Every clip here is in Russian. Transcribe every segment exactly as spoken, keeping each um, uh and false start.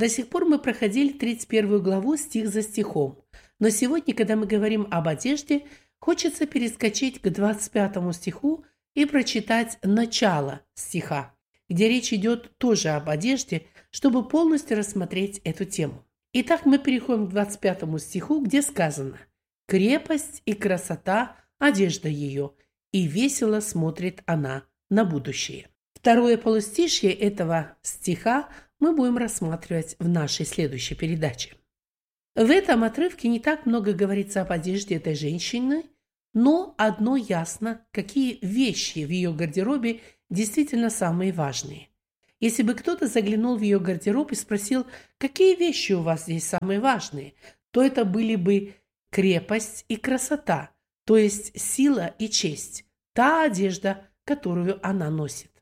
До сих пор мы проходили тридцать первую главу стих за стихом, но сегодня, когда мы говорим об одежде, хочется перескочить к двадцать пятому стиху и прочитать начало стиха, где речь идет тоже об одежде, чтобы полностью рассмотреть эту тему. Итак, мы переходим к двадцать пятому стиху, где сказано: «Крепость и красота – одежда ее, и весело смотрит она на будущее». Второе полустишье этого стиха мы будем рассматривать в нашей следующей передаче. В этом отрывке не так много говорится об одежде этой женщины, но одно ясно, какие вещи в ее гардеробе действительно самые важные. Если бы кто-то заглянул в ее гардероб и спросил, какие вещи у вас здесь самые важные, то это были бы крепость и красота, то есть сила и честь, та одежда, которую она носит.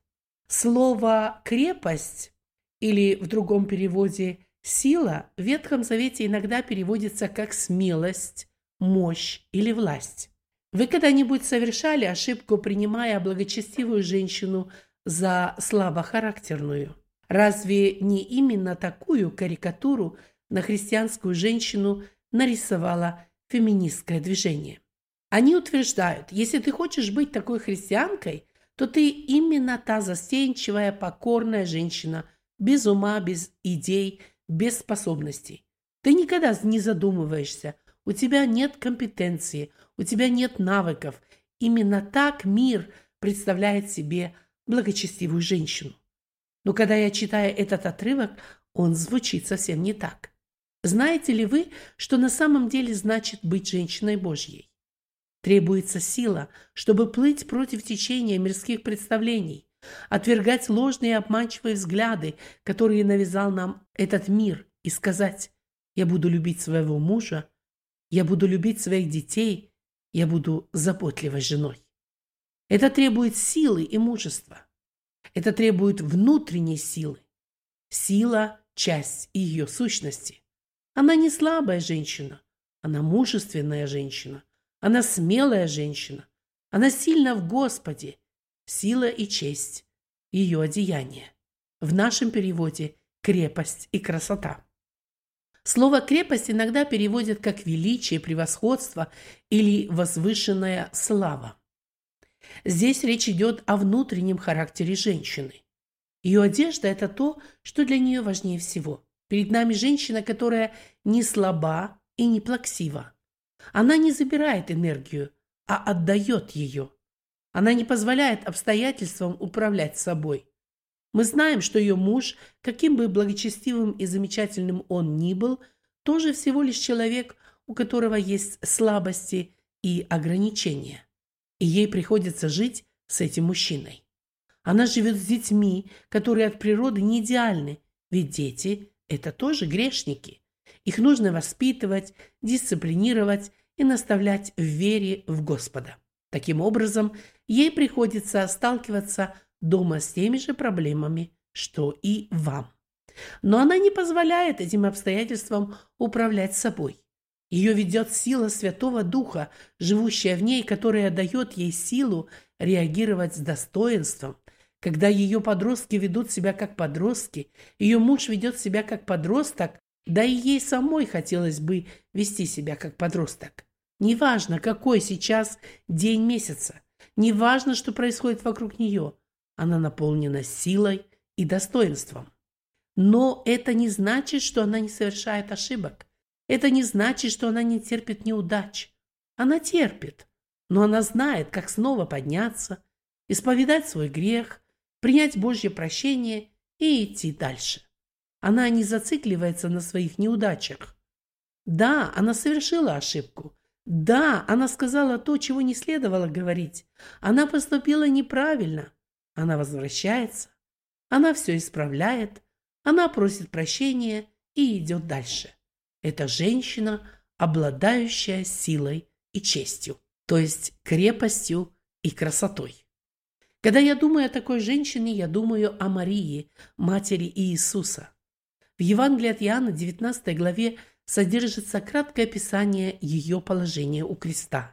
Слово «крепость» или в другом переводе «сила» в Ветхом Завете иногда переводится как смелость, мощь или власть. Вы когда-нибудь совершали ошибку, принимая благочестивую женщину за слабохарактерную? Разве не именно такую карикатуру на христианскую женщину нарисовало феминистское движение? Они утверждают, если ты хочешь быть такой христианкой, то ты именно та застенчивая, покорная женщина, без ума, без идей, без способностей. Ты никогда не задумываешься, у тебя нет компетенции, у тебя нет навыков. Именно так мир представляет себе благочестивую женщину. Но когда я читаю этот отрывок, он звучит совсем не так. Знаете ли вы, что на самом деле значит быть женщиной Божьей? Требуется сила, чтобы плыть против течения мирских представлений, отвергать ложные и обманчивые взгляды, которые навязал нам этот мир, и сказать: «Я буду любить своего мужа, я буду любить своих детей, я буду заботливой женой». Это требует силы и мужества. Это требует внутренней силы. Сила – часть ее сущности. Она не слабая женщина, она мужественная женщина, она смелая женщина, она сильна в Господе. Сила и честь – ее одеяние. В нашем переводе – крепость и красота. Слово «крепость» иногда переводят как величие, превосходство или возвышенная слава. Здесь речь идет о внутреннем характере женщины. Ее одежда – это то, что для нее важнее всего. Перед нами женщина, которая не слаба и не плаксива. Она не забирает энергию, а отдает ее. Она не позволяет обстоятельствам управлять собой. Мы знаем, что ее муж, каким бы благочестивым и замечательным он ни был, тоже всего лишь человек, у которого есть слабости и ограничения. И ей приходится жить с этим мужчиной. Она живет с детьми, которые от природы не идеальны, ведь дети – это тоже грешники. Их нужно воспитывать, дисциплинировать и наставлять в вере в Господа. Таким образом, ей приходится сталкиваться дома с теми же проблемами, что и вам. Но она не позволяет этим обстоятельствам управлять собой. Ее ведет сила Святого Духа, живущая в ней, которая дает ей силу реагировать с достоинством. Когда ее подростки ведут себя как подростки, ее муж ведет себя как подросток, да и ей самой хотелось бы вести себя как подросток. Неважно, какой сейчас день месяца, неважно, что происходит вокруг нее, она наполнена силой и достоинством. Но это не значит, что она не совершает ошибок. Это не значит, что она не терпит неудач. Она терпит, но она знает, как снова подняться, исповедать свой грех, принять Божье прощение и идти дальше. Она не зацикливается на своих неудачах. Да, она совершила ошибку. Да, она сказала то, чего не следовало говорить. Она поступила неправильно. Она возвращается. Она все исправляет. Она просит прощения и идет дальше. Это женщина, обладающая силой и честью, то есть крепостью и красотой. Когда я думаю о такой женщине, я думаю о Марии, матери Иисуса. В Евангелии от Иоанна, девятнадцатой главе, содержится краткое описание ее положения у креста.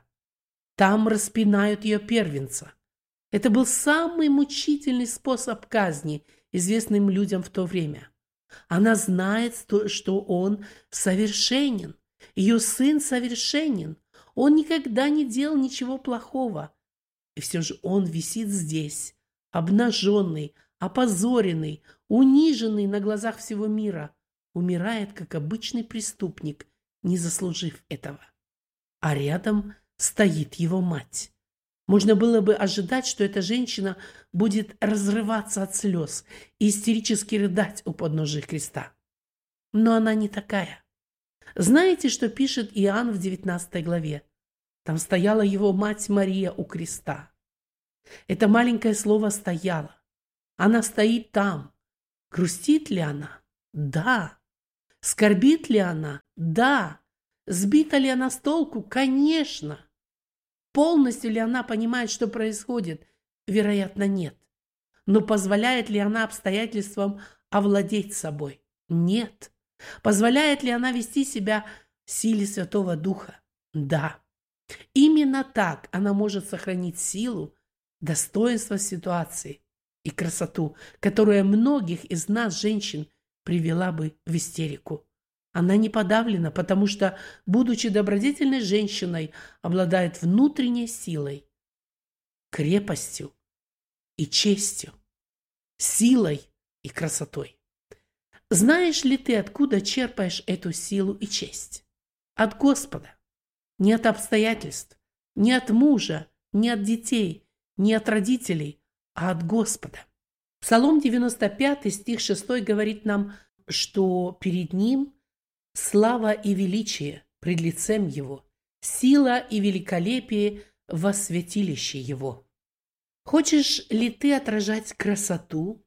Там распинают ее первенца. Это был самый мучительный способ казни, известным людям в то время. Она знает, что он совершенен. Ее сын совершенен. Он никогда не делал ничего плохого. И все же он висит здесь, обнаженный, опозоренный, униженный на глазах всего мира, умирает, как обычный преступник, не заслужив этого. А рядом стоит его мать. Можно было бы ожидать, что эта женщина будет разрываться от слез и истерически рыдать у подножия креста. Но она не такая. Знаете, что пишет Иоанн в девятнадцатой главе? Там стояла его мать Мария у креста. Это маленькое слово «стояла». Она стоит там. Грустит ли она? Да. Скорбит ли она? Да. Сбита ли она с толку? Конечно. Полностью ли она понимает, что происходит? Вероятно, нет. Но позволяет ли она обстоятельствам овладеть собой? Нет. Позволяет ли она вести себя в силе Святого Духа? Да. Именно так она может сохранить силу, достоинство ситуации и красоту, которая многих из нас, женщин, привела бы в истерику. Она не подавлена, потому что, будучи добродетельной женщиной, обладает внутренней силой, крепостью и честью, силой и красотой. Знаешь ли ты, откуда черпаешь эту силу и честь? От Господа. Не от обстоятельств, не от мужа, не от детей, не от родителей, а от Господа. Псалом девяносто пятый, стих шестой говорит нам, что перед Ним слава и величие пред лицем Его, сила и великолепие во святилище Его. Хочешь ли ты отражать красоту,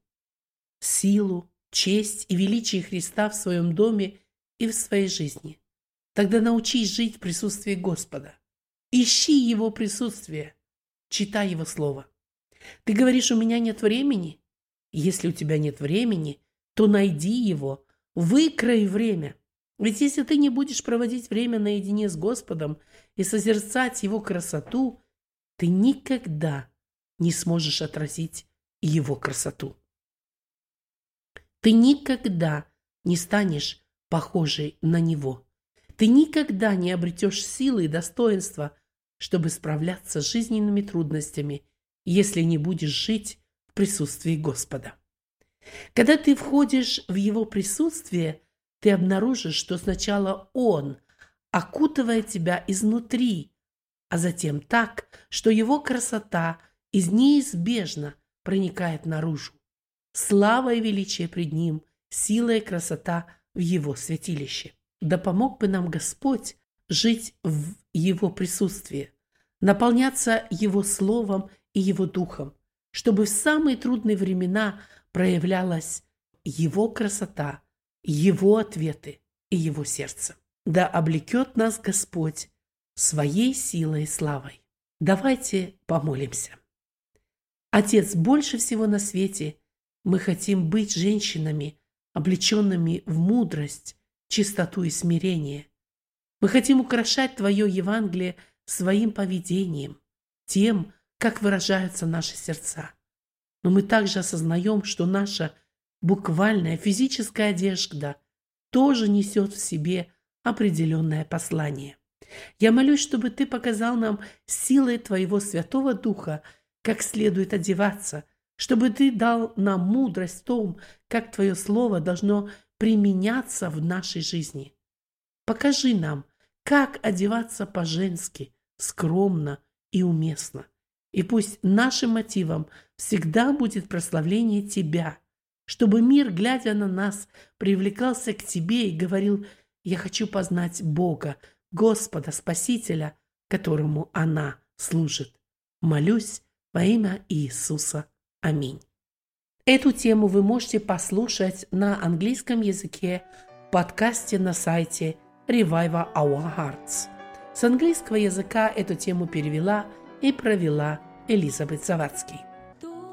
силу, честь и величие Христа в своем доме и в своей жизни? Тогда научись жить в присутствии Господа. Ищи Его присутствие, читай Его Слово. Ты говоришь, у меня нет времени? Если у тебя нет времени, то найди его, выкрой время. Ведь если ты не будешь проводить время наедине с Господом и созерцать Его красоту, ты никогда не сможешь отразить Его красоту. Ты никогда не станешь похожей на Него. Ты никогда не обретешь силы и достоинства, чтобы справляться с жизненными трудностями, если не будешь жить в присутствии Господа. Когда ты входишь в Его присутствие, ты обнаружишь, что сначала Он окутывает тебя изнутри, а затем так, что Его красота из неизбежно проникает наружу. Слава и величие пред Ним, сила и красота в Его святилище. Да помог бы нам Господь жить в Его присутствии, наполняться Его Словом и Его Духом, чтобы в самые трудные времена проявлялась Его красота, Его ответы и Его сердце. Да облекет нас Господь своей силой и славой. Давайте помолимся. Отец, больше всего на свете мы хотим быть женщинами, облеченными в мудрость, чистоту и смирение. Мы хотим украшать Твое Евангелие своим поведением, тем, как выражаются наши сердца. Но мы также осознаем, что наша буквальная физическая одежда тоже несет в себе определенное послание. Я молюсь, чтобы Ты показал нам силой Твоего Святого Духа, как следует одеваться, чтобы Ты дал нам мудрость в том, как Твое Слово должно применяться в нашей жизни. Покажи нам, как одеваться по-женски, скромно и уместно. И пусть нашим мотивом всегда будет прославление Тебя, чтобы мир, глядя на нас, привлекался к Тебе и говорил: «Я хочу познать Бога, Господа, Спасителя, которому она служит». Молюсь во имя Иисуса. Аминь. Эту тему вы можете послушать на английском языке в подкасте на сайте Revive Our Hearts. С английского языка эту тему перевела и провела Элизабет Завадский.